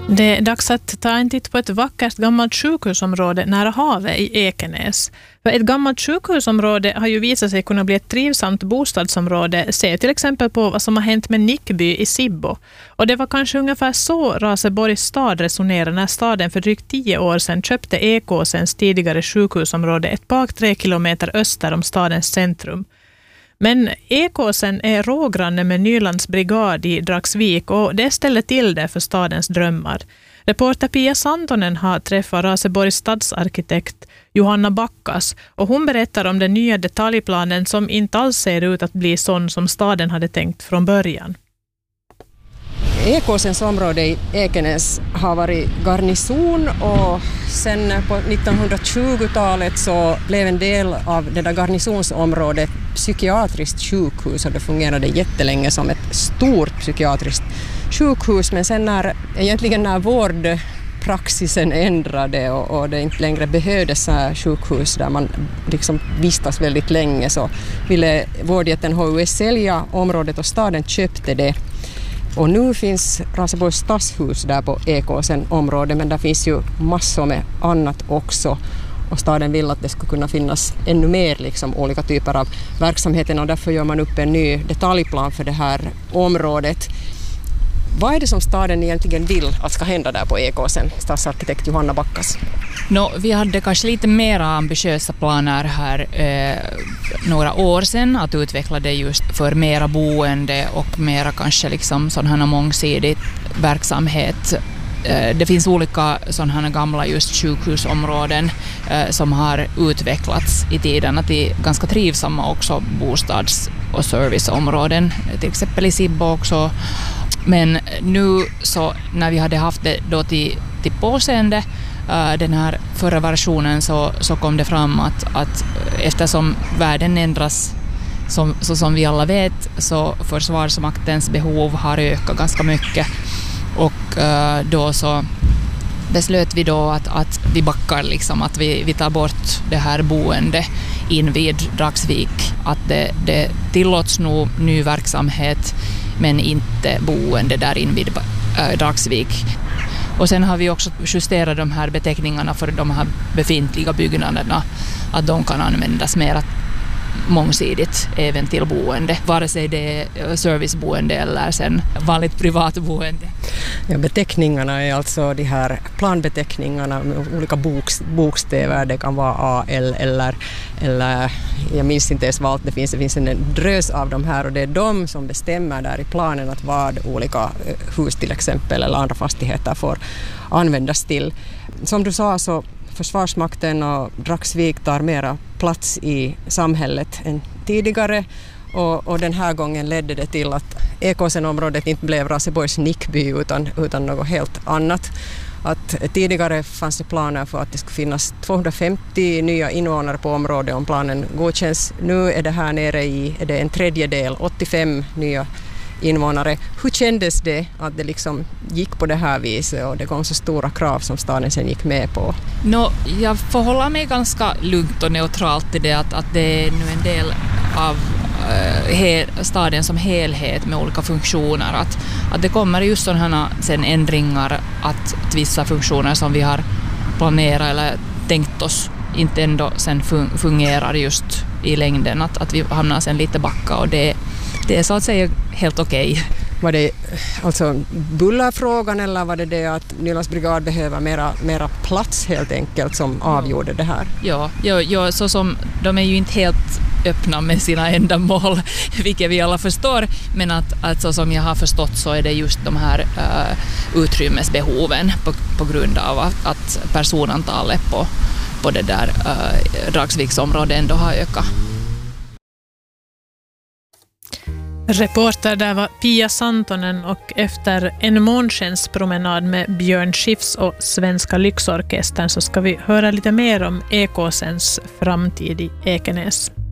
Det är dags att ta en titt på ett vackert gammalt sjukhusområde nära havet i Ekenäs. För ett gammalt sjukhusområde har ju visat sig kunna bli ett trivsamt bostadsområde. Se till exempel på vad som har hänt med Nickby i Sibbo. Och det var kanske ungefär så Raseborgs stad resonerade när staden för drygt 10 år sedan köpte Ekåsens tidigare sjukhusområde ett par 3 kilometer öster om stadens centrum. Men Ekåsen är rågranne med Nylands brigad i Dragsvik och det ställer till det för stadens drömmar. Reporter Pia Santonen har träffat Raseborgs stadsarkitekt Johanna Backas och hon berättar om den nya detaljplanen som inte alls ser ut att bli sån som staden hade tänkt från början. Ekåsens område i Ekenäs har varit garnison och sen på 1920-talet så blev en del av det där garnisonsområdet psykiatriskt sjukhus och det fungerade jättelänge som ett stort psykiatriskt sjukhus, men sen när vårdpraxisen ändrade och det inte längre behövdes sjukhus där man liksom vistas väldigt länge så ville vårdjätten HUS sälja området och staden köpte det. Och nu finns Raseborgs stadshus där på Ekåsen område, men där finns ju massor med annat också. Och staden vill att det skulle kunna finnas ännu mer liksom, olika typer av verksamheter och därför gör man upp en ny detaljplan för det här området. Vad är det som staden egentligen vill att ska hända där på Ekåsen, stadsarkitekt Johanna Backas? Vi hade kanske lite mer ambitiösa planer här några år sedan att utveckla det just för mera boende och mera kanske liksom sån här mångsidig verksamhet. Det finns olika sådana här gamla just sjukhusområden som har utvecklats i tiden till ganska trivsamma också bostads- och serviceområden, till exempel i Sibbo också. Men nu så när vi hade haft det då till påseende den här förra versionen så kom det fram att eftersom världen ändras som vi alla vet så försvarsmaktens behov har ökat ganska mycket och då så beslöt vi då att vi backar liksom, att vi tar bort det här boende invid Dragsvik, att det tillåts nog ny verksamhet men inte boende där invid Dragsvik. Och sen har vi också justerat de här beteckningarna för de här befintliga byggnaderna, att de kan användas mer mångsidigt även till boende, vare sig det är serviceboende eller sen vanligt privatboende. Ja, beteckningarna är alltså de här planbeteckningarna med olika bokstäver. Det kan vara A, L eller jag minns inte ens vad det finns en drös av de här och det är de som bestämmer där i planen att vad olika hus till exempel eller andra fastigheter får användas till. Som du sa så Försvarsmakten och Dragsvik tar mera plats i samhället än tidigare och den här gången ledde det till att Ekåsenområdet inte blev Raseborgs Nickby utan något helt annat. Att tidigare fanns det planer för att det skulle finnas 250 nya invånare på området om planen godkänns. Nu är det här nere i är det en tredjedel, 85 nya invånare. Hur kändes det att det liksom gick på det här viset och det kom så stora krav som staden sen gick med på? Jag får hålla mig ganska lugnt och neutralt till det att det är nu en del av staden som helhet med olika funktioner. Att det kommer just sådana sen ändringar att vissa funktioner som vi har planerat eller tänkt oss inte ändå sen fungerar just i längden. Att vi hamnar sen lite backa och det är så att säga helt okej. Var det alltså bullerfrågan eller var det att Nylands brigad behöver mera plats helt enkelt som avgjorde det här? Ja, så som de är ju inte helt öppna med sina ändamål, vilket vi alla förstår, men att så som jag har förstått så är det just de här utrymmesbehoven på grund av att personantalet på det där Dragsviksområdet ändå har ökat. Reporter där var Pia Santonen och efter en månskenspromenad med Björn Skifs och Svenska Lyxorkestern så ska vi höra lite mer om Ekåsens framtid i Ekenäs.